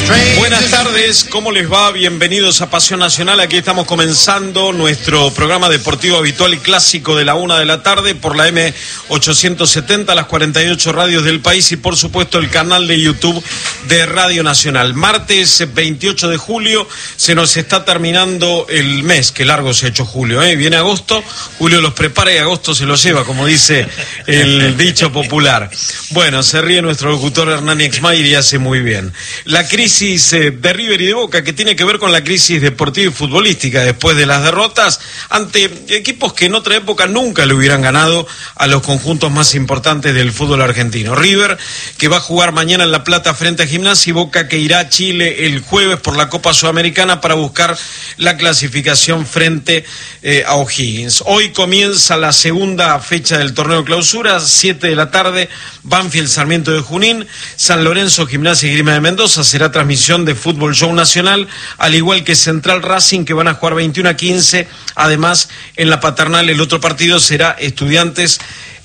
Buenas tardes, ¿cómo les va? Bienvenidos a Pasión Nacional. Aquí estamos comenzando nuestro programa deportivo habitual y clásico de la 1 de la tarde por la M870, las 48 radios del país y por supuesto el canal de YouTube de Radio Nacional. Martes 28 de julio, se nos está terminando el mes, que largo se ha hecho julio, ¿eh? Viene agosto, julio los prepara y agosto se los lleva, como dice el dicho popular. Bueno, se ríe nuestro locutor Hernán Exmayer y hace muy bien. La crisis de River y de Boca, que tiene que ver con la crisis deportiva y futbolística después de las derrotas ante equipos que en otra época nunca le hubieran ganado a los conjuntos más importantes del fútbol argentino. River, que va a jugar mañana en La Plata frente a Gimnasia, y Boca, que irá a Chile el jueves por la Copa Sudamericana para buscar la clasificación frente a O'Higgins. Hoy comienza la segunda fecha del torneo clausura, 7 de la tarde, Banfield Sarmiento de Junín, San Lorenzo Gimnasia y Grima de Mendoza. Será transmisión de Fútbol Show Nacional, al igual que Central Racing, que van a jugar 21-15. Además, en la Paternal el otro partido será Estudiantes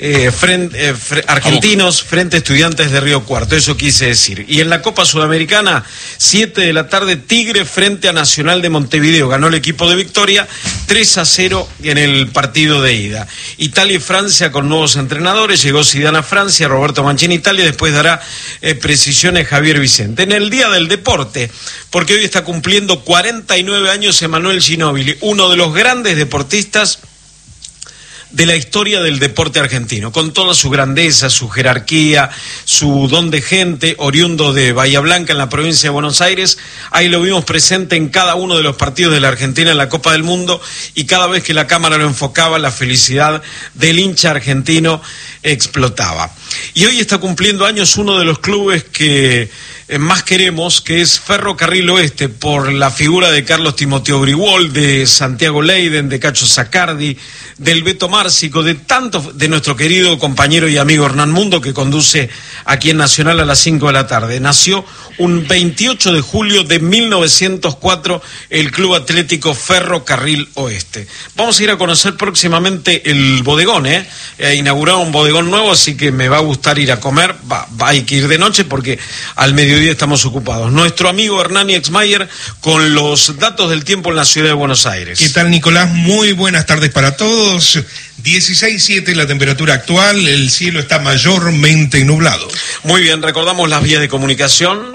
Argentinos frente a Estudiantes de Río Cuarto, eso quise decir. Y en la Copa Sudamericana, 7 de la tarde, Tigre frente a Nacional de Montevideo. Ganó el equipo de Victoria 3-0 en el partido de ida. Italia y Francia con nuevos entrenadores, llegó Zidane a Francia, Roberto Mancini Italia, después dará precisiones Javier Vicente. En el Día del Deporte, porque hoy está cumpliendo 49 años Emanuel Ginóbili, uno de los grandes deportistas de la historia del deporte argentino, con toda su grandeza, su jerarquía, su don de gente, oriundo de Bahía Blanca en la provincia de Buenos Aires. Ahí lo vimos presente en cada uno de los partidos de la Argentina en la Copa del Mundo, y cada vez que la cámara lo enfocaba, la felicidad del hincha argentino explotaba. Y hoy está cumpliendo años uno de los clubes que más queremos, que es Ferrocarril Oeste, por la figura de Carlos Timoteo Grigol, de Santiago Leiden, de Cacho Zaccardi, del Beto Márcico, de nuestro querido compañero y amigo Hernán Mundo, que conduce aquí en Nacional a las 5 de la tarde. Nació un 28 de julio de 1904 el Club Atlético Ferrocarril Oeste. Vamos a ir a conocer próximamente el bodegón, inaugurado un bodegón nuevo, así que me va a gustar ir a comer. Hay que ir de noche porque al mediodía estamos ocupados. Nuestro amigo Hernán Exmayer con los datos del tiempo en la ciudad de Buenos Aires. ¿Qué tal, Nicolás? Muy buenas tardes para todos. 16.7 la temperatura actual, el cielo está mayormente nublado. Muy bien, recordamos las vías de comunicación.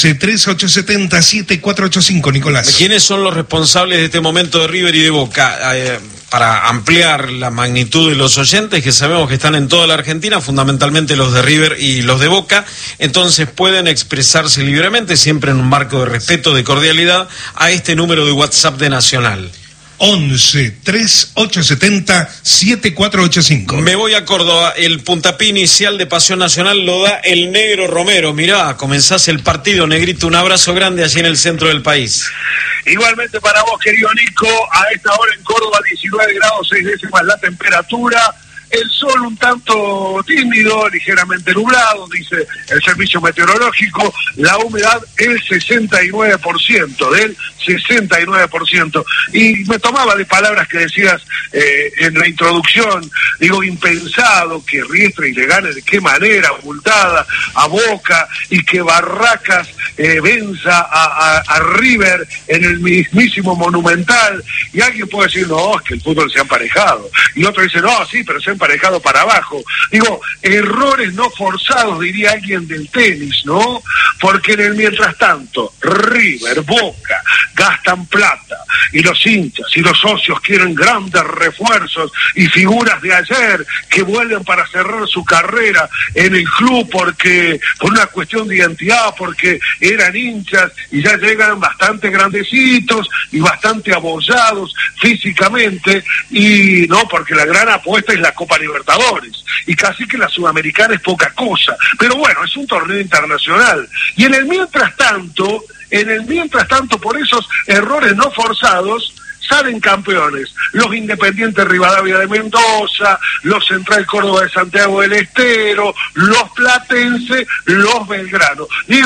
11-3870-7485, Nicolás. ¿Quiénes son los responsables de este momento de River y de Boca? Para ampliar la magnitud de los oyentes, que sabemos que están en toda la Argentina, fundamentalmente los de River y los de Boca, entonces pueden expresarse libremente, siempre en un marco de respeto, de cordialidad, a este número de WhatsApp de Nacional. 11-3870-7485. Me voy a Córdoba. El puntapié inicial de Pasión Nacional lo da el Negro Romero. Mirá, comenzás el partido, Negrito. Un abrazo grande allí en el centro del país. Igualmente para vos, querido Nico. A esta hora en Córdoba, 19 grados 6 décimas la temperatura. El sol un tanto tímido, ligeramente nublado, dice el servicio meteorológico. La humedad el 69%, del 69%. Y me tomaba de palabras que decías en la introducción, digo, impensado que Riestra le gane de qué manera, abultada a Boca, y que Barracas venza a River en el mismísimo Monumental. Y alguien puede decir, no, es que el fútbol se ha emparejado. Y otro dice, no, sí, pero se ha emparejado para abajo. Digo, errores no forzados, diría alguien del tenis, ¿no? Porque en el mientras tanto, River, Boca, gastan plata, y los hinchas y los socios quieren grandes refuerzos y figuras de ayer que vuelven para cerrar su carrera en el club porque por una cuestión de identidad, porque eran hinchas y ya llegan bastante grandecitos y bastante abollados físicamente, y no, porque la gran apuesta es la Copa Libertadores, y casi que la Sudamericana es poca cosa, pero bueno, es un torneo internacional. Y en el mientras tanto, por esos errores no forzados, salen campeones los Independientes Rivadavia de Mendoza, los Central Córdoba de Santiago del Estero, los Platense, los Belgrano. Digo,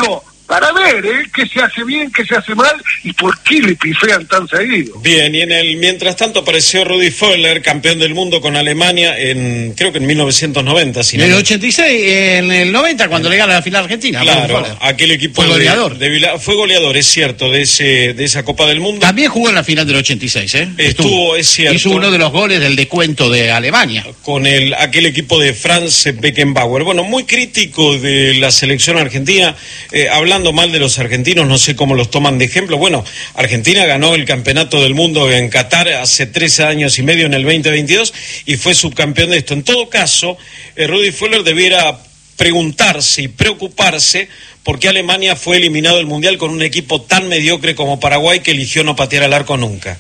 para ver qué se hace bien, qué se hace mal y por qué le pifean tan seguido. Bien, y mientras tanto apareció Rudi Völler, campeón del mundo con Alemania creo que en 1990. En el 86, en el 90 cuando le gana la final Argentina. Claro, aquel equipo fue goleador. Fue goleador, es cierto, de esa Copa del Mundo. También jugó en la final del 86, Estuvo, es cierto. Hizo uno de los goles del descuento de Alemania. Con aquel equipo de Franz Beckenbauer. Bueno, muy crítico de la selección argentina, hablando mal de los argentinos, no sé cómo los toman de ejemplo. Bueno, Argentina ganó el campeonato del mundo en Qatar hace 13 años y medio, en el 2022, y fue subcampeón de esto. En todo caso, Rudi Völler debiera preguntarse y preocuparse por qué Alemania fue eliminado del Mundial con un equipo tan mediocre como Paraguay, que eligió no patear al arco nunca.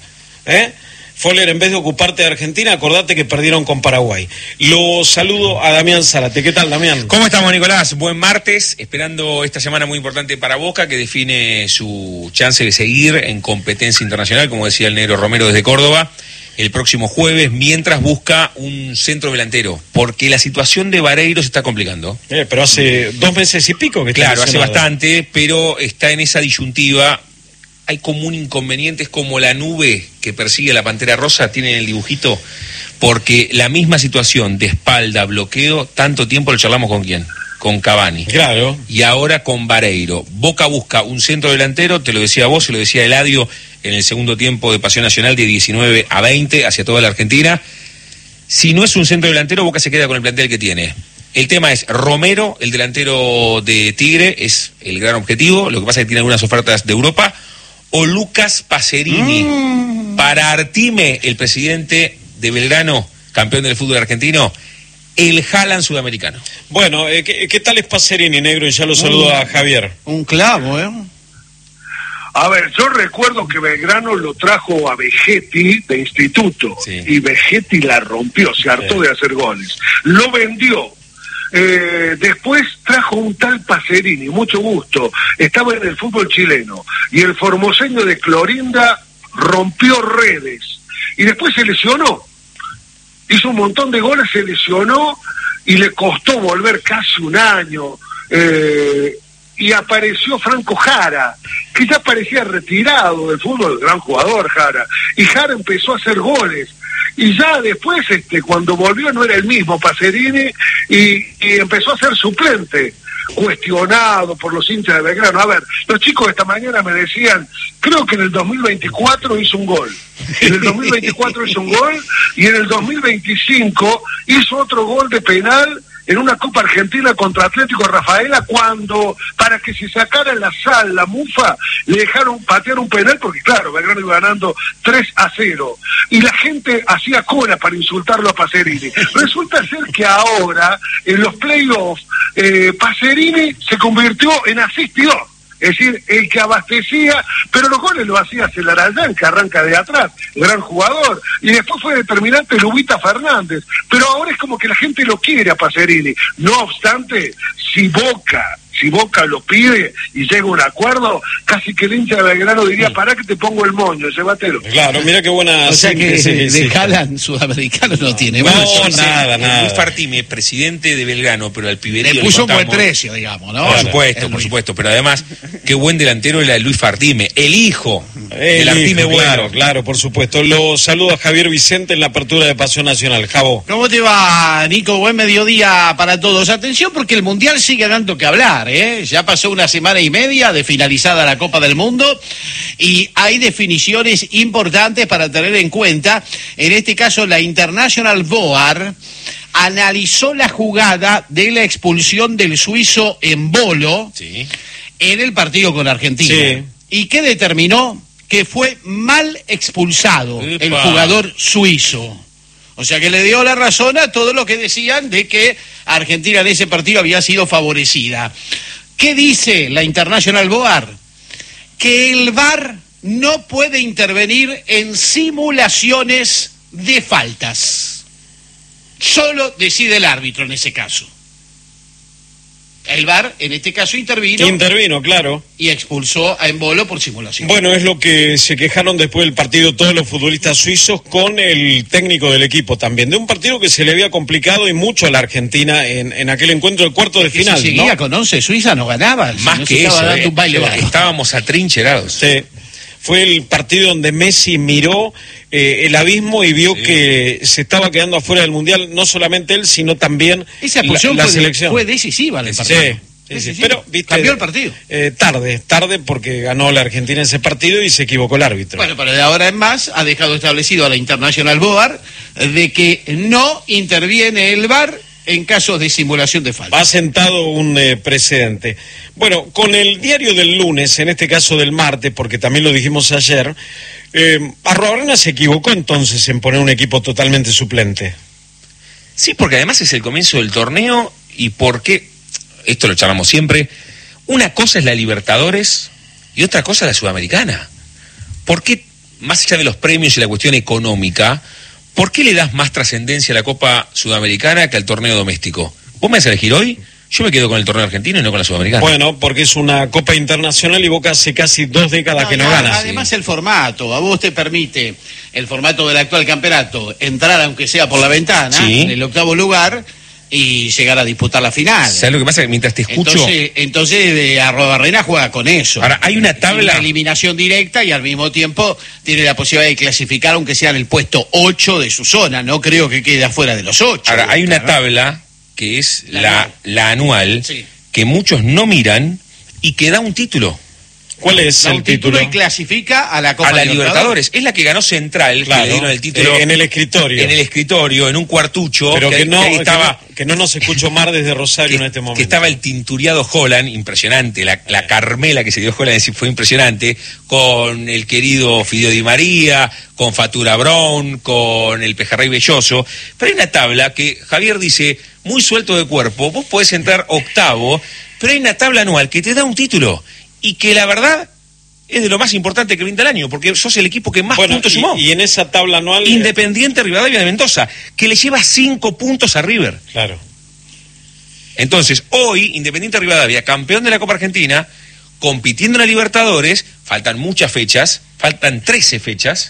Völler, en vez de ocuparte de Argentina, acordate que perdieron con Paraguay. Lo saludo a Damián Zárate. ¿Qué tal, Damián? ¿Cómo estamos, Nicolás? Buen martes, esperando esta semana muy importante para Boca, que define su chance de seguir en competencia internacional, como decía el negro Romero desde Córdoba, el próximo jueves, mientras busca un centro delantero, porque la situación de Vareiro se está complicando. Pero hace 2 meses y pico que está Claro, hace lesionado. bastante, pero está en esa disyuntiva. Hay como un inconveniente, es como la nube que persigue a la Pantera Rosa, tienen el dibujito, porque la misma situación de espalda, bloqueo, tanto tiempo lo charlamos con quién, con Cavani. Claro. Y ahora con Vareiro. Boca busca un centro delantero, te lo decía vos, se lo decía Eladio en el segundo tiempo de Pasión Nacional, de 19-20 hacia toda la Argentina. Si no es un centro delantero, Boca se queda con el plantel que tiene. El tema es Romero, el delantero de Tigre, es el gran objetivo, lo que pasa es que tiene algunas ofertas de Europa, o Lucas Pacerini. Para Artime, el presidente de Belgrano, campeón del fútbol argentino, el Haaland sudamericano. Bueno, ¿qué tal es Pacerini, negro? Y ya lo saludo a Javier. Un clavo, A ver, yo recuerdo que Belgrano lo trajo a Vegetti de instituto, sí, y Vegetti la rompió, se hartó de hacer goles. Lo vendió. Después trajo un tal Pacerini, mucho gusto, estaba en el fútbol chileno, y el formoseño de Clorinda rompió redes, y después se lesionó, hizo un montón de goles, se lesionó, y le costó volver casi un año, y apareció Franco Jara, que ya parecía retirado del fútbol, gran jugador Jara, y Jara empezó a hacer goles. Y ya después, cuando volvió, no era el mismo Pacerini, y empezó a ser suplente, cuestionado por los hinchas de Belgrano. A ver, los chicos esta mañana me decían, creo que en el 2024 hizo un gol. En el 2024 hizo un gol, y en el 2025 hizo otro gol de penal en una Copa Argentina contra Atlético Rafaela, cuando, para que se sacara la sal, la mufa, le dejaron patear un penal, porque claro, Belgrano iba ganando 3-0, y la gente hacía cola para insultarlo a Pacerini. Resulta ser que ahora, en los playoffs, Pacerini se convirtió en asistidor, es decir, el que abastecía, pero los goles lo hacía Celarayán, que arranca de atrás, gran jugador, y después fue determinante Lubita Fernández, pero ahora es como que la gente lo quiere a Pacerini. No obstante, si Boca lo pide y llega a un acuerdo, casi que el hincha de Belgrano diría, pará que te pongo el moño, llévatelo. Claro, mira qué buena... O sea que sí. de Haaland sudamericano no tiene. No, Bueno, nada. Luis Fartime, presidente de Belgrano, pero al piberío le puso un buen contamos, precio, digamos, ¿no? Por supuesto, pero además, qué buen delantero era Luis Fartime, el hijo del Artime bueno. Claro, por supuesto. Lo saludo a Javier Vicente en la apertura de Pasión Nacional. Javo. ¿Cómo te va, Nico? Buen mediodía para todos. Atención, porque el Mundial sigue dando que hablar, Ya pasó una semana y media de finalizada la Copa del Mundo y hay definiciones importantes para tener en cuenta. En este caso, la International VAR analizó la jugada de la expulsión del suizo Embolo en el partido con Argentina. Sí. ¿Y qué determinó? Que fue mal expulsado el jugador suizo. O sea que le dio la razón a todo lo que decían de que Argentina en ese partido había sido favorecida. ¿Qué dice la International VAR? Que el VAR no puede intervenir en simulaciones de faltas. Solo decide el árbitro en ese caso. El VAR, en este caso, intervino, claro. Y expulsó a Embolo por simulación. Bueno, es lo que se quejaron después del partido todos los futbolistas suizos con el técnico del equipo también. De un partido que se le había complicado y mucho a la Argentina en aquel encuentro del cuarto de final. Si seguía ¿no? con 11, Suiza no ganaba. Más no que eso, un baile estábamos atrincherados. Sí. Fue el partido donde Messi miró el abismo y vio que se estaba quedando afuera del Mundial, no solamente él, sino también esa expulsión la selección. Fue decisiva en el partido. Sí. Pero, viste, cambió el partido. Tarde porque ganó la Argentina ese partido y se equivocó el árbitro. Bueno, pero de ahora en más ha dejado establecido a la International Board de que no interviene el VAR en casos de simulación de falta. Ha sentado un precedente. Bueno, con el diario del lunes, en este caso del martes, porque también lo dijimos ayer, Arruabarrena se equivocó entonces en poner un equipo totalmente suplente. Sí, porque además es el comienzo del torneo y porque, esto lo charlamos siempre, una cosa es la Libertadores y otra cosa es la Sudamericana. ¿Por qué, más allá de los premios y la cuestión económica, por qué le das más trascendencia a la Copa Sudamericana que al torneo doméstico? ¿Vos me vas a elegir hoy? Yo me quedo con el torneo argentino y no con la Sudamericana. Bueno, porque es una Copa Internacional y Boca hace casi 2 décadas que no gana. Además el formato, a vos te permite, el formato del actual campeonato, entrar aunque sea por la ventana, en el 8º lugar, y llegar a disputar la final. ¿Sabes lo que pasa? Que mientras te escucho... Entonces Arruabarrena juega con eso. Ahora, hay una tabla... Una eliminación directa y al mismo tiempo tiene la posibilidad de clasificar aunque sea en el puesto 8 de su zona. No creo que quede afuera de los 8. Ahora, hay una tabla que es la anual, que muchos no miran y que da un título. ¿Cuál es el título? Y clasifica a la Copa Libertadores. Es la que ganó Central, claro, que le dieron el título en el escritorio. En el escritorio, en un cuartucho. Pero que no nos escuchó Mar desde Rosario en este momento. Que estaba el tinturiado Holland, impresionante. La Carmela que se dio Holland fue impresionante. Con el querido Fideo Di María, con Fatura Brown, con el Pejerrey Belloso. Pero hay una tabla que Javier dice, muy suelto de cuerpo, vos podés entrar 8º, pero hay una tabla anual que te da un título. Y que la verdad es de lo más importante que brinda el año, porque sos el equipo que más puntos sumó. Y en esa tabla anual... Independiente Rivadavia de Mendoza, que le lleva 5 puntos a River. Claro. Entonces, hoy, Independiente Rivadavia, campeón de la Copa Argentina, compitiendo en la Libertadores, faltan muchas fechas, faltan 13 fechas,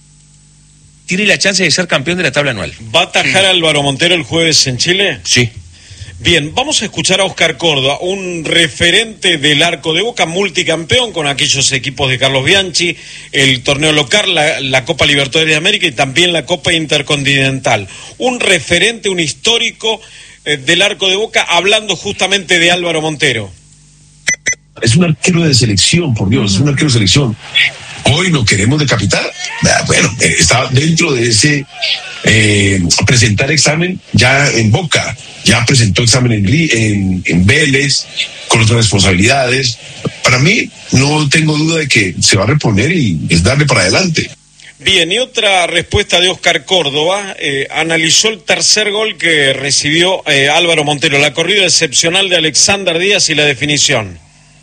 tiene la chance de ser campeón de la tabla anual. ¿Va a atajar a Álvaro Montero el jueves en Chile? Sí. Bien, vamos a escuchar a Oscar Córdoba, un referente del arco de Boca, multicampeón con aquellos equipos de Carlos Bianchi, el torneo local, la Copa Libertadores de América y también la Copa Intercontinental. Un referente, un histórico del arco de Boca, hablando justamente de Álvaro Montero. Es un arquero de selección, por Dios, es un arquero de selección. Hoy lo queremos decapitar. Bueno, está dentro de ese presentar examen ya en Boca. Ya presentó examen en Vélez, con otras responsabilidades. Para mí, no tengo duda de que se va a reponer y es darle para adelante. Bien, y otra respuesta de Oscar Córdoba, analizó el tercer gol que recibió Álvaro Montero, la corrida excepcional de Alexander Díaz y la definición.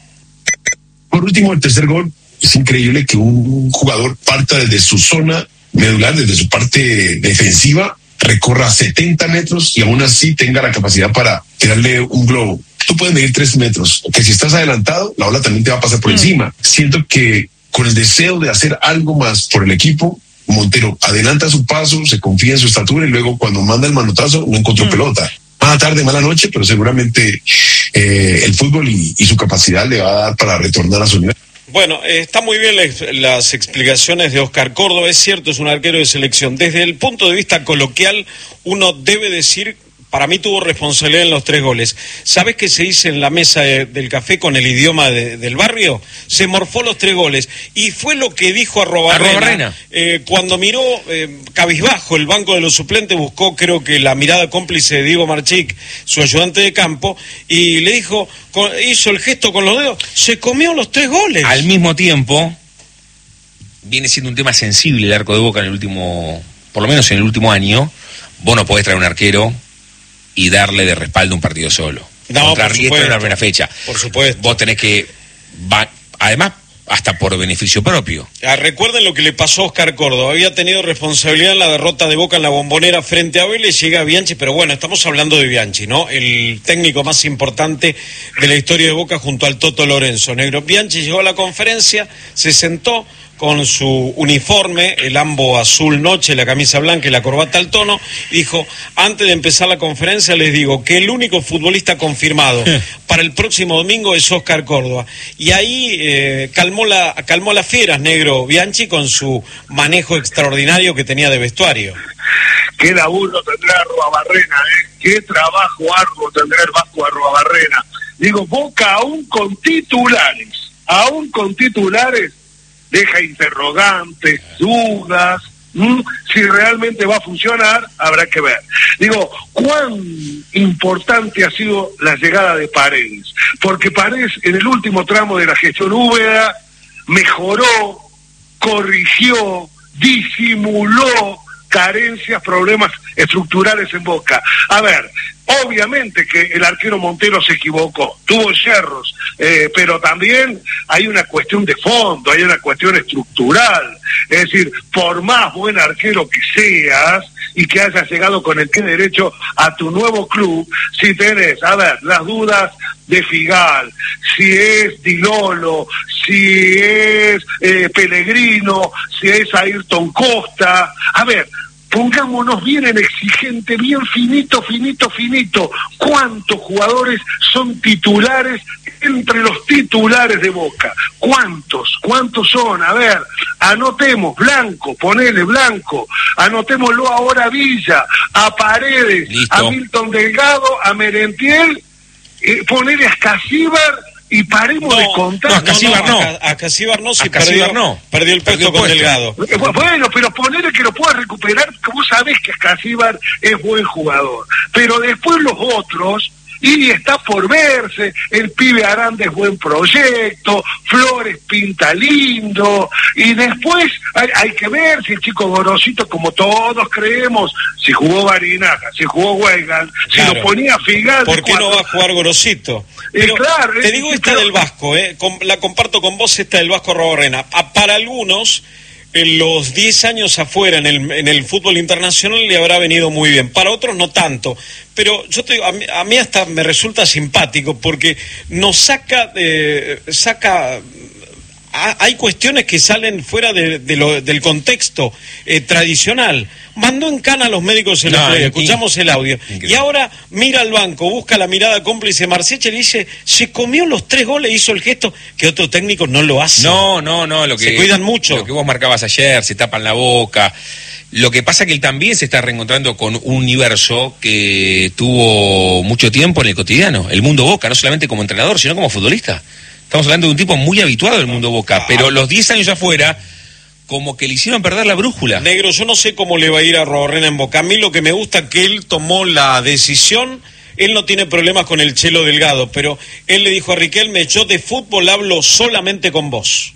Por último, el tercer gol, es increíble que un jugador parta desde su zona medular, desde su parte defensiva, recorra 70 metros y aún así tenga la capacidad para tirarle un globo. Tú puedes medir 3 metros, que si estás adelantado, la ola también te va a pasar por encima. Siento que con el deseo de hacer algo más por el equipo, Montero adelanta su paso, se confía en su estatura y luego cuando manda el manotazo no encontró pelota. Mala tarde, mala noche, pero seguramente el fútbol y su capacidad le va a dar para retornar a su nivel. Bueno, está muy bien las explicaciones de Oscar Córdoba, es cierto, es un arquero de selección. Desde el punto de vista coloquial, uno debe decir, para mí tuvo responsabilidad en los 3 goles. ¿Sabes qué se dice en la mesa del café con el idioma del barrio? Se morfó los 3 goles. Y fue lo que dijo Arruabarrena. Cuando miró cabizbajo el banco de los suplentes, buscó creo que la mirada cómplice de Diego Marchic, su ayudante de campo, y le dijo, hizo el gesto con los dedos, se comió los 3 goles. Al mismo tiempo, viene siendo un tema sensible el arco de Boca en el último, por lo menos en el último año. Vos no podés traer un arquero y darle de respaldo un partido solo. No, contra Riestra en la primera fecha. Por supuesto. Vos tenés que... además, hasta por beneficio propio. Recuerden lo que le pasó a Oscar Córdoba. Había tenido responsabilidad en la derrota de Boca en la Bombonera frente a Vélez, llega Bianchi, pero bueno, estamos hablando de Bianchi, ¿no? El técnico más importante de la historia de Boca junto al Toto Lorenzo, negro. Bianchi llegó a la conferencia, se sentó con su uniforme, el ambo azul noche, la camisa blanca y la corbata al tono, y dijo, antes de empezar la conferencia les digo que el único futbolista confirmado para el próximo domingo es Oscar Córdoba. Y ahí calmó las fieras, negro, Bianchi, con su manejo extraordinario que tenía de vestuario. Qué laburo tendrá Arruabarrena, qué trabajo arduo tendrá el Vasco Arruabarrena. Digo, Boca aún con titulares, deja interrogantes, dudas. Si realmente va a funcionar, habrá que ver. Digo, cuán importante ha sido la llegada de Paredes, porque Paredes en el último tramo de la gestión Úbeda mejoró, corrigió, disimuló carencias, problemas estructurales en Boca. A ver, obviamente que el arquero Montero se equivocó, tuvo yerros, pero también hay una cuestión de fondo, hay una cuestión estructural. Es decir, por más buen arquero que seas y que hayas llegado con el pie derecho a tu nuevo club, si tenés, a ver, las dudas de Figal, si es Di Lolo, si es Pellegrino, si es Ayrton Costa, a ver, pongámonos bien en exigente, bien finito. ¿Cuántos jugadores son titulares entre los titulares de Boca? ¿Cuántos son? A ver, anotemos, Blanco, ponele Blanco, anotémoslo ahora a Villa, a Paredes, listo, a Milton Delgado, a Merentiel, ponele a Escacíbar y paremos de contar. No, a Casíbar no. A Casíbar no, sí, perdió el puesto con Delgado. Bueno, pero ponele que lo pueda recuperar, que vos sabés que Escacíbar es buen jugador. Pero después los otros, y está por verse, el pibe Aranda es buen proyecto, Flores pinta lindo, y después hay que ver si el chico Gorosito, como todos creemos, si jugó Barinaga, si jugó Weigand, claro, si lo ponía Figal. ¿Por qué no va a jugar Gorosito? Pero claro, te digo esta del Vasco, la comparto con vos, esta del Vasco Arruabarrena. Para algunos, en los 10 años afuera en el fútbol internacional le habrá venido muy bien, para otros no tanto, pero yo te digo, a mí hasta me resulta simpático porque nos saca hay cuestiones que salen fuera del contexto tradicional. Mandó en cana a los médicos en el play, escuchamos el audio. Increíble. Y ahora mira al banco, busca la mirada cómplice Marseche, le dice, se comió los 3 goles, hizo el gesto que otro técnico no lo hace. No, se cuidan mucho. Lo que vos marcabas ayer, se tapan la boca. Lo que pasa es que él también se está reencontrando con un universo que tuvo mucho tiempo en el cotidiano, el mundo Boca, no solamente como entrenador, sino como futbolista. Estamos hablando de un tipo muy habituado del mundo Boca, pero los 10 años afuera, como que le hicieron perder la brújula. Negro, yo no sé cómo le va a ir a Arruabarrena en Boca. A mí lo que me gusta es que él tomó la decisión, él no tiene problemas con el Chelo Delgado, pero él le dijo a Riquelme, yo de fútbol hablo solamente con vos.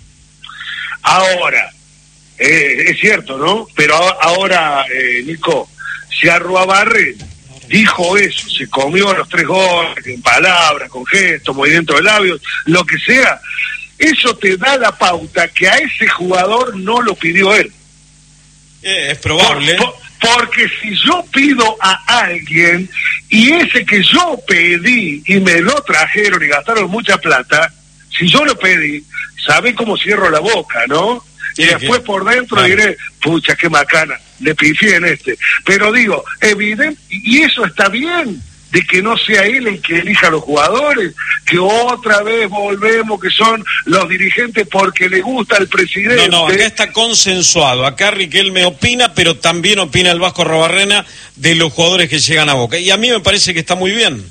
Ahora, es cierto, ¿no? Pero ahora, Nico, si Arruabarrena dijo eso, se comió los 3 goles, en palabras, con gestos, movimiento de labios, lo que sea, eso te da la pauta que a ese jugador no lo pidió él. Es probable. Porque si yo pido a alguien y ese que yo pedí y me lo trajeron y gastaron mucha plata, si yo lo pedí, ¿sabe cómo cierro la boca, no? Y después por dentro diré, pucha, qué macana, le pifié en este. Pero digo, evidente, y eso está bien, de que no sea él el que elija a los jugadores, que otra vez volvemos que son los dirigentes porque le gusta al presidente. No, acá está consensuado, acá Riquelme opina, pero también opina el Vasco Arruabarrena de los jugadores que llegan a Boca, y a mí me parece que está muy bien.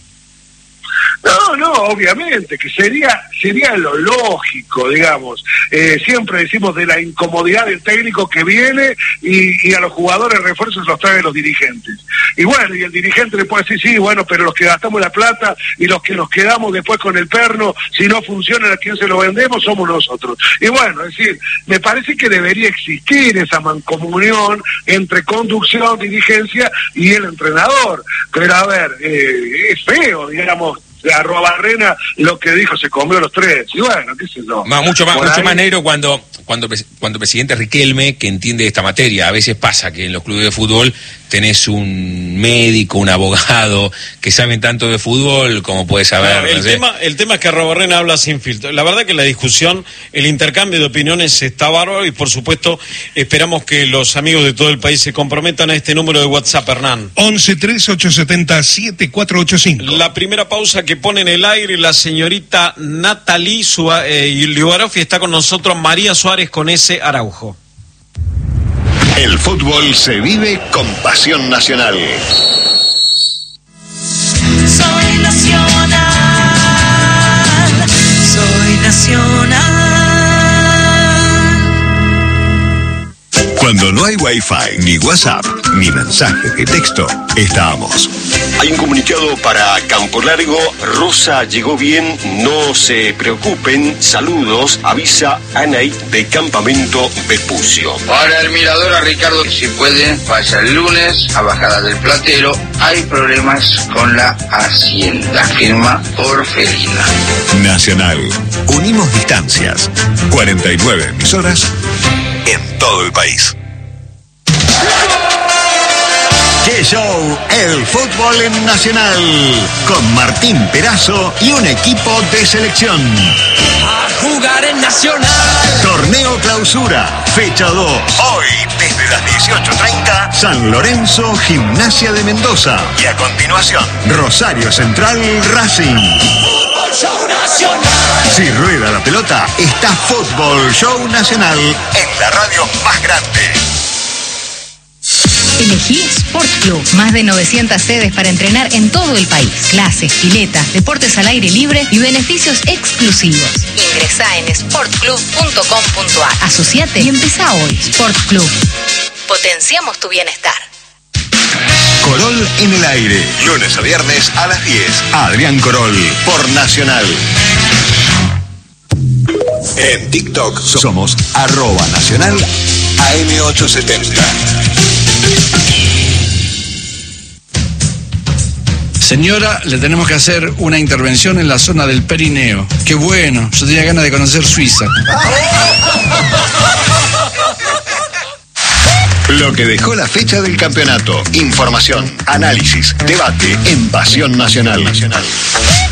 No, obviamente, que sería lo lógico, digamos. Siempre decimos de la incomodidad del técnico que viene y a los jugadores refuerzos los traen los dirigentes. Y bueno, y el dirigente le puede decir, sí, bueno, pero los que gastamos la plata y los que nos quedamos después con el perno, si no funciona, ¿a quién se lo vendemos? Somos nosotros. Y bueno, es decir, me parece que debería existir esa mancomunión entre conducción, dirigencia y el entrenador. Pero a ver, es feo, digamos, Arruabarrena lo que dijo, se comió los 3, y bueno, qué sé yo. Mucho más negro cuando el presidente Riquelme, que entiende esta materia. A veces pasa que en los clubes de fútbol tenés un médico, un abogado, que saben tanto de fútbol como puede saber. El tema es que Arruabarrena habla sin filtro. La verdad que la discusión, el intercambio de opiniones está bárbaro, y por supuesto esperamos que los amigos de todo el país se comprometan a este número de WhatsApp, Hernán. 11-3-870-7485. La primera pausa que pone en el aire la señorita Natalie Liubarofi, está con nosotros María Suárez con ese Araujo. El fútbol se vive con pasión nacional. Soy nacional, soy nacional. Cuando no hay Wi-Fi, ni WhatsApp, ni mensajes de texto, estamos. Hay un comunicado para Campo Largo. Rosa llegó bien, no se preocupen. Saludos, avisa Anaí de Campamento Vespucio. Para el mirador a Ricardo, si puede, vaya el lunes a Bajada del Platero. Hay problemas con la Hacienda. Firma Orfelina. Nacional. Unimos distancias. 49 emisoras en todo el país. ¡Qué show! El fútbol en Nacional. Con Martín Perazo y un equipo de selección. A jugar en Nacional. Torneo Clausura, fecha 2. Hoy, desde las 18:30, San Lorenzo, Gimnasia de Mendoza. Y a continuación, Rosario Central, Racing. Fútbol Show Nacional. Si rueda la pelota, está Fútbol Show Nacional en la radio más grande. Elegí Sport Club. Más de 900 sedes para entrenar en todo el país. Clases, piletas, deportes al aire libre y beneficios exclusivos. Ingresá en sportclub.com.ar. Asociate y empezá hoy. Sport Club. Potenciamos tu bienestar. Corol en el aire. Lunes a viernes a las 10. Adrián Corol por Nacional. En TikTok somos @Nacional AM870. Señora, le tenemos que hacer una intervención en la zona del perineo. Qué bueno, yo tenía ganas de conocer Suiza. Lo que dejó la fecha del campeonato. Información, análisis, debate en Pasión Nacional.